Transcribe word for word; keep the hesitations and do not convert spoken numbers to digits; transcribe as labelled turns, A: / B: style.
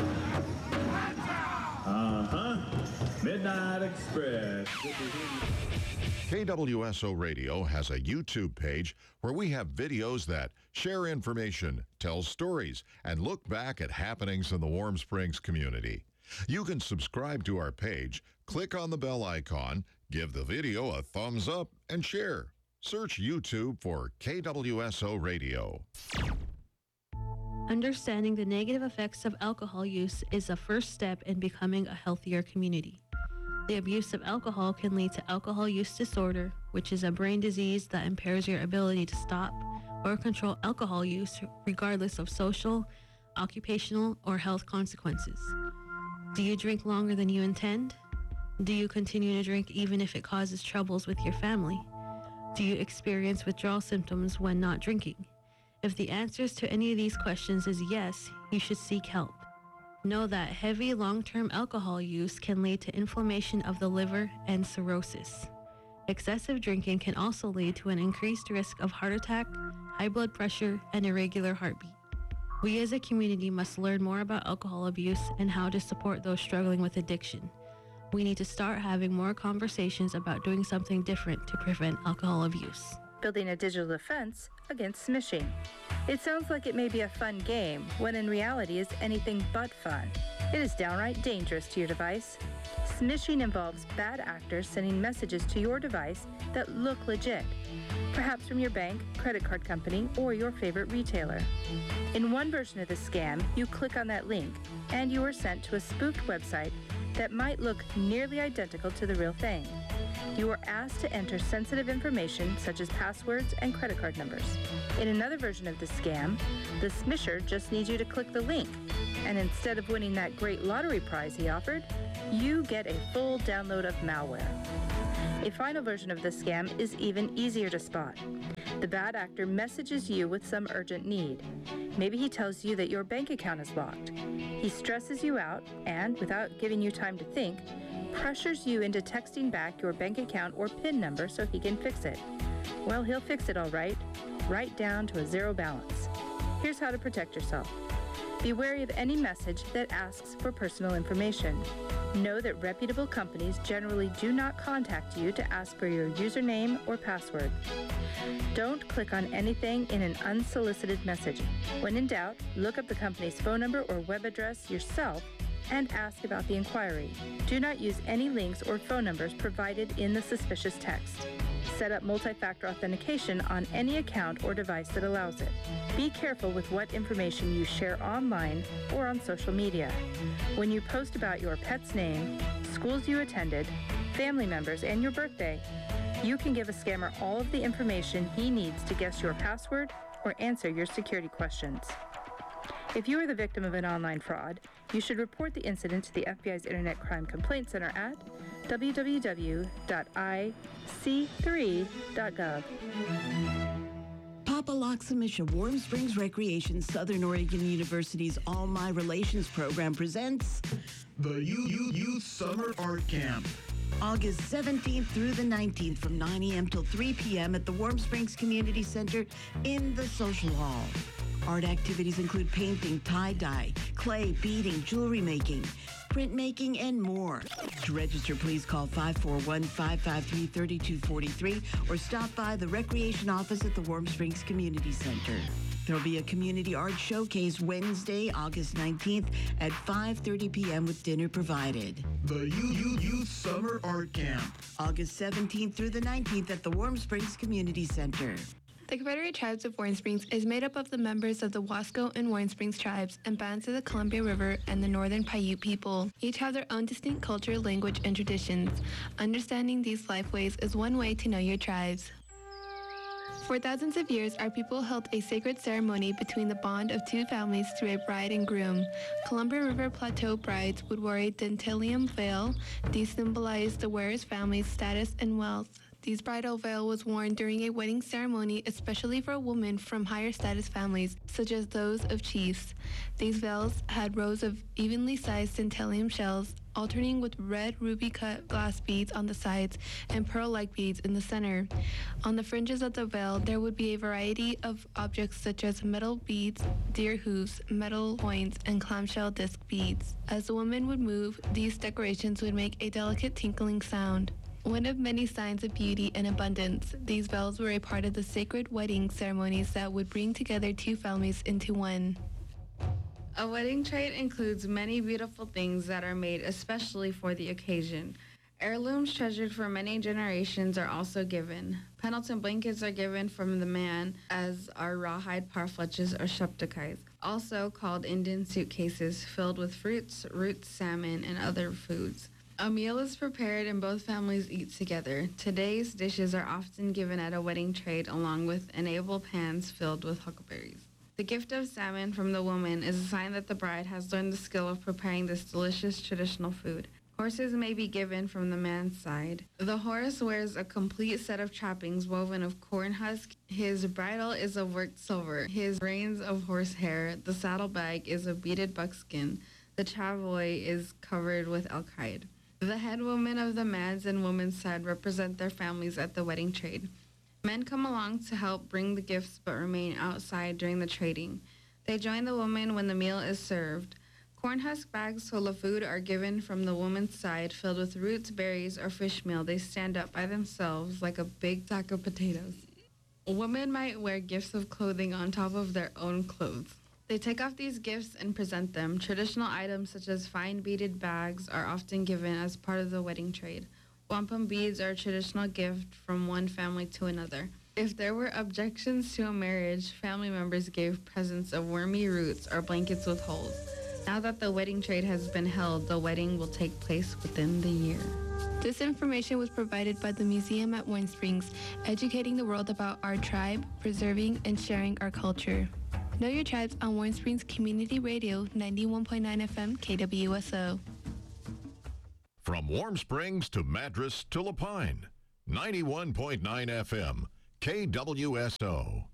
A: Uh-huh. Midnight Express.
B: K W S O Radio has a YouTube page where we have videos that share information, tell stories, and look back at happenings in the Warm Springs community. You can subscribe to our page, click on the bell icon, give the video a thumbs up, and share. Search YouTube for K W S O Radio.
C: Understanding the negative effects of alcohol use is a first step in becoming a healthier community. The abuse of alcohol can lead to alcohol use disorder, which is a brain disease that impairs your ability to stop or control alcohol use regardless of social, occupational, or health consequences. Do you drink longer than you intend? Do you continue to drink even if it causes troubles with your family? Do you experience withdrawal symptoms when not drinking? If the answers to any of these questions is yes, you should seek help. Know that heavy long-term alcohol use can lead to inflammation of the liver and cirrhosis. Excessive drinking can also lead to an increased risk of heart attack, high blood pressure, and irregular heartbeat. We as a community must learn more about alcohol abuse and how to support those struggling with addiction. We need to start having more conversations about doing something different to prevent alcohol abuse.
D: Building a digital defense against smishing. It sounds like it may be a fun game, when in reality is anything but fun. It is downright dangerous to your device. Smishing involves bad actors sending messages to your device that look legit, perhaps from your bank, credit card company, or your favorite retailer. In one version of the scam, you click on that link, and you are sent to a spoofed website that might look nearly identical to the real thing. You are asked to enter sensitive information such as passwords and credit card numbers. In another version of the scam, the smisher just needs you to click the link, and instead of winning that great lottery prize he offered, you get a full download of malware. A final version of the scam is even easier to spot. The bad actor messages you with some urgent need. Maybe he tells you that your bank account is locked. He stresses you out and, without giving you time to think, pressures you into texting back your bank account or PIN number so he can fix it. Well, he'll fix it all right, right down to a zero balance. Here's how to protect yourself. Be wary of any message that asks for personal information. Know that reputable companies generally do not contact you to ask for your username or password. Don't click on anything in an unsolicited message. When in doubt, look up the company's phone number or web address yourself and ask about the inquiry. Do not use any links or phone numbers provided in the suspicious text. Set up multi-factor authentication on any account or device that allows it. Be careful with what information you share online or on social media. When you post about your pet's name, schools you attended, family members, and your birthday, you can give a scammer all of the information he needs to guess your password or answer your security questions. If you are the victim of an online fraud, you should report the incident to the F B I's Internet Crime Complaint Center at w w w dot i c three dot gov.
E: Papaloxamisha Warm Springs Recreation, Southern Oregon University's All My Relations program presents
F: the Youth, Youth Summer Art Camp.
E: August seventeenth through the nineteenth from nine a.m. till three p.m. at the Warm Springs Community Center in the Social Hall. Art activities include painting, tie-dye, clay, beading, jewelry making, printmaking, and more. To register, please call five four one, five five three, three two four three or stop by the Recreation Office at the Warm Springs Community Center. There will be a community art showcase Wednesday, August nineteenth at five thirty p.m. with dinner provided.
F: The Youth, Youth, Youth Summer Art Camp.
E: August seventeenth through the nineteenth at the Warm Springs Community Center.
G: The Confederate Tribes of Warm Springs is made up of the members of the Wasco and Warm Springs tribes and bands of the Columbia River and the Northern Paiute people. Each have their own distinct culture, language, and traditions. Understanding these lifeways is one way to know your tribes. For thousands of years, our people held a sacred ceremony between the bond of two families through a bride and groom. Columbia River Plateau brides would wear a dentalium veil. These symbolized the wearer's family's status and wealth. These bridal veil was worn during a wedding ceremony, especially for women from higher status families, such as those of chiefs. These veils had rows of evenly sized tantalum shells, alternating with red ruby-cut glass beads on the sides and pearl-like beads in the center. On the fringes of the veil, there would be a variety of objects such as metal beads, deer hooves, metal coins, and clamshell disc beads. As the woman would move, these decorations would make a delicate tinkling sound. One of many signs of beauty and abundance, these veils were a part of the sacred wedding ceremonies that would bring together two families into one.
H: A wedding tray includes many beautiful things that are made especially for the occasion. Heirlooms treasured for many generations are also given. Pendleton blankets are given from the man, as are rawhide parfleches or sheptakais, also called Indian suitcases filled with fruits, roots, salmon, and other foods. A meal is prepared and both families eat together. Today's dishes are often given at a wedding tray along with enable pans filled with huckleberries. The gift of salmon from the woman is a sign that the bride has learned the skill of preparing this delicious traditional food. Horses may be given from the man's side. The horse wears a complete set of trappings woven of corn husk. His bridle is of worked silver. His reins of horsehair. The saddlebag is of beaded buckskin. The travois is covered with elk hide. The head women of the man's and woman's side represent their families at the wedding trade. Men come along to help bring the gifts but remain outside during the trading. They join the woman when the meal is served. Corn husk bags full of food are given from the woman's side, filled with roots, berries, or fish meal. They stand up by themselves like a big sack of potatoes. Women might wear gifts of clothing on top of their own clothes. They take off these gifts and present them. Traditional items such as fine beaded bags are often given as part of the wedding trade. Wampum beads are a traditional gift from one family to another. If there were objections to a marriage, family members gave presents of wormy roots or blankets with holes. Now that the wedding trade has been held, the wedding will take place within the year.
G: This information was provided by the museum at Warm Springs, educating the world about our tribe, preserving and sharing our culture. Know Your Tribes on Warm Springs Community Radio, ninety-one point nine F M K W S O.
B: From Warm Springs to Madras to La Pine, ninety-one point nine F M K W S O.